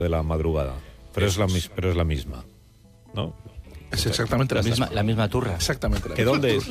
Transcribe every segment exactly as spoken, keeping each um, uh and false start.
de la madrugada, pero es la, mis, pero es la misma, ¿no? Es exactamente la, la misma. La misma turra. Exactamente la ¿Que misma. dónde es?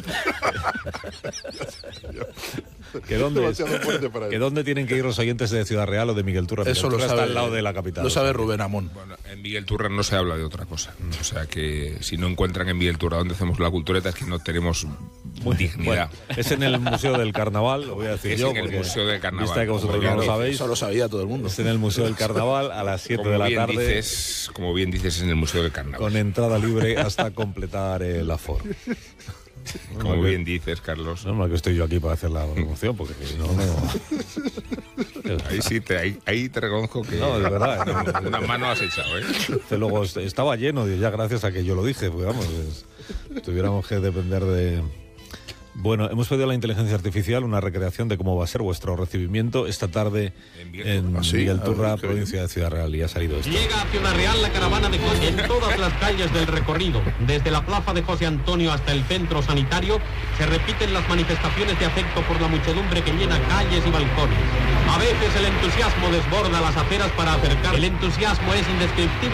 ¿Que dónde es? ¿Que dónde tienen que ir los oyentes de Ciudad Real o de Miguel Turra? Eso Miguel lo Turra sabe, está al lado de la capital. Lo sabe Rubén Amón. Bueno, en Miguel Turra no se habla de otra cosa. O sea que si no encuentran en Miguel Turra donde hacemos la cultureta es que no tenemos Muy, dignidad. Bueno, es en el Museo del Carnaval, lo voy a decir Es yo. en el Museo del Carnaval. Vista que vosotros no lo sabéis. Eso lo sabía todo el mundo. Es en el Museo del Carnaval a las siete como de la bien tarde. Dices, como bien dices, es en el Museo del Carnaval. Con entrada libre hasta completar el aforo. Como no, bien dices, Carlos. No, no, que estoy yo aquí para hacer la promoción, porque no, no. Ahí sí, te, ahí, ahí te reconozco que No, de verdad. No, una mano has echado, ¿eh? Que luego estaba lleno, ya gracias a que yo lo dije, pues vamos, es, tuviéramos que depender de... Bueno, hemos pedido a la inteligencia artificial una recreación de cómo va a ser vuestro recibimiento esta tarde en ¿Ah, sí? Miguel Turra, A ver, provincia de Ciudad Real, y ha salido esto. Llega a Ciudad Real la caravana de coches en todas las calles del recorrido. Desde la plaza de José Antonio hasta el centro sanitario se repiten las manifestaciones de afecto por la muchedumbre que llena calles y balcones. A veces el entusiasmo desborda las aceras para acercar. El entusiasmo es indescriptible.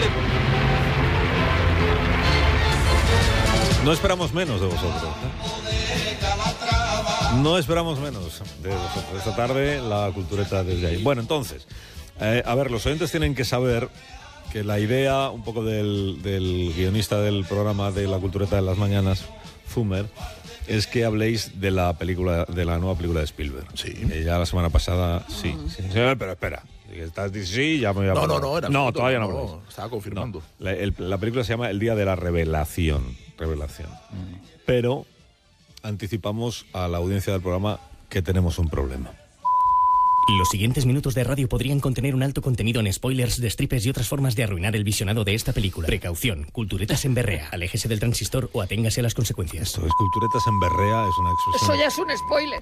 No esperamos menos de vosotros, ¿eh? No esperamos menos de vosotros. Esta tarde la cultureta desde ahí. Bueno, entonces, eh, a ver, los oyentes tienen que saber que la idea un poco del, del guionista del programa de la cultureta de las mañanas, Zumer, es que habléis de la película, de la nueva película de Spielberg. Sí. Eh, ya la semana pasada, sí, sí, sí, pero espera. Estás sí, ya me voy a No, no, no, era No, absoluto, todavía no, no, habláis. estaba confirmando. No, la, el, la película se llama El día de la revelación. Revelación. Mm. Pero anticipamos a la audiencia del programa que tenemos un problema. Los siguientes minutos de radio podrían contener un alto contenido en spoilers, destripes y otras formas de arruinar el visionado de esta película. Precaución, culturetas en berrea. Aléjese del transistor o aténgase a las consecuencias. Esto es culturetas en berrea, es una expresión. Eso ya es un spoiler.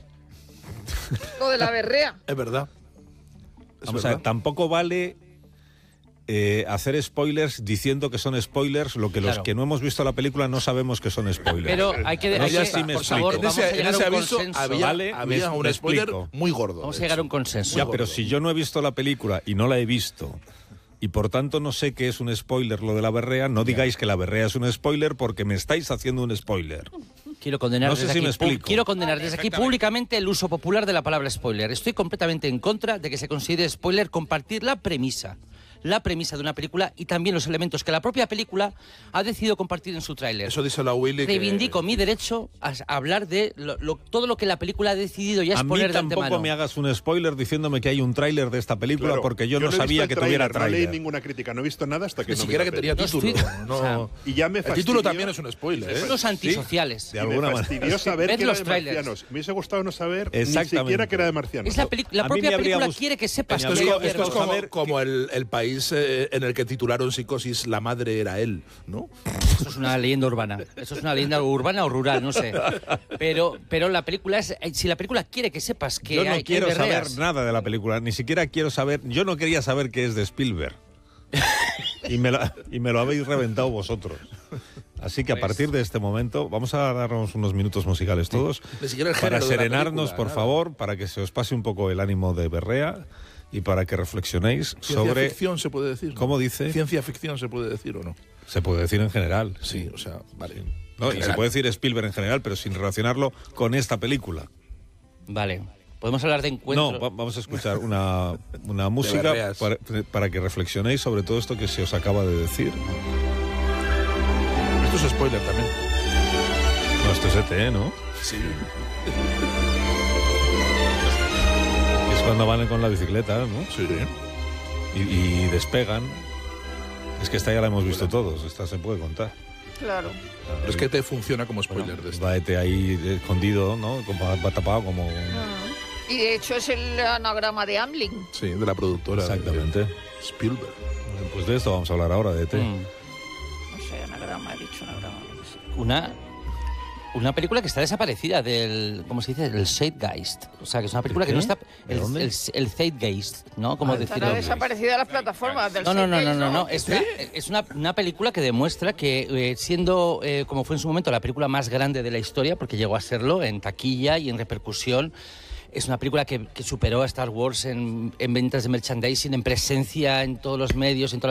Lo de la berrea. Es verdad. Es Vamos verdad. a ver, tampoco vale eh, hacer spoilers diciendo que son spoilers, lo que los Claro. que no hemos visto la película no sabemos que son spoilers. Pero hay que, No hay sé que si me por explico. favor, En vamos ese, a en llegar a ese un aviso consenso. había, ¿Vale? había Me- un me spoiler explico. muy gordo. Vamos a de llegar a hecho. un consenso. Ya, pero si yo no he visto la película y no la he visto y por tanto no sé qué es un spoiler lo de la berrea, no digáis que la berrea es un spoiler porque me estáis haciendo un spoiler. Quiero condenar, No sé desde si me aquí, pu- explico. quiero condenar desde aquí públicamente el uso popular de la palabra spoiler. Estoy completamente en contra de que se considere spoiler compartir la premisa. La premisa de una película y también los elementos que la propia película ha decidido compartir en su tráiler. Eso dice la Willy. que- Reivindico mi derecho a s- a hablar de lo- lo- todo lo que la película ha decidido ya A mí exponer de tampoco antemano. me hagas un spoiler diciéndome que hay un tráiler de esta película Claro, porque yo, no he visto sabía el que tuviera tráiler, No tráiler. leí ninguna crítica, no he visto nada hasta que Ni no siquiera vi que la tenía peli. No título. estoy- No. o sea, Y ya me El fastidió. título también es un spoiler, ¿eh? Unos antisociales. De Y alguna me manera. fastidió saber Ved que era los de trailers. marcianos. Me hubiese gustado no saber ni Exactamente. siquiera que era de marcianos. Es la, peli- la A mí propia me habría película gust- quiere que sepas me que Esto es, habría como, esto es gustado como, saber como el, el país eh, en el que titularon Psicosis, la madre era él, ¿no? Eso es una leyenda urbana. Eso es una leyenda urbana o rural, no sé. Pero, pero la película es... Si la película quiere que sepas que Yo hay no que quiero hay saber berreas, nada de la película, ni siquiera quiero saber, yo no quería saber que es de Spielberg. y, me lo, y me lo habéis reventado vosotros. Así que a partir de este momento vamos a darnos unos minutos musicales todos Ni siquiera el para género de la serenarnos, película, por nada. favor, para que se os pase un poco el ánimo de berrea y para que reflexionéis Ciencia sobre... ficción se puede decir, ¿no? ¿Cómo dice? Ciencia ficción se puede decir o no. Se puede decir en general. Sí, o sea, vale. ¿no? Y se General. puede decir Spielberg en general, pero sin relacionarlo con esta película. Vale. Podemos hablar de encuentro. No, va- vamos a escuchar una, una música berreas. para, para que reflexionéis sobre todo esto que se os acaba de decir. Esto es spoiler también. No, esto es E T, ¿no? Sí. Es cuando van con la bicicleta, ¿no? Sí. Y, y despegan. Es que esta ya la hemos visto todos, esta se puede contar. Claro. Pero es que te funciona como spoiler de esto. Va E T ahí escondido, ¿no? Como va tapado como... Y de hecho es el anagrama de Amblin. Sí, de la productora. Exactamente. de Spielberg. Pues de esto vamos a hablar ahora, de E T. Mm. No sé, anagrama, he dicho anagrama. no sé. Una, una película que está desaparecida del, ¿cómo se dice? Del Zeitgeist. O sea, que es una película que qué? no está... ¿De El, dónde? el, el Zeitgeist, ¿no? Como decirlo. Estará desaparecida de las plataformas del No, no, no, no, Zeitgeist, no, no. Es, una, es una, una película que demuestra que, eh, siendo, eh, como fue en su momento, la película más grande de la historia, porque llegó a serlo en taquilla y en repercusión, es una película que, que superó a Star Wars en, en ventas de merchandising, en presencia en todos los medios, en todas las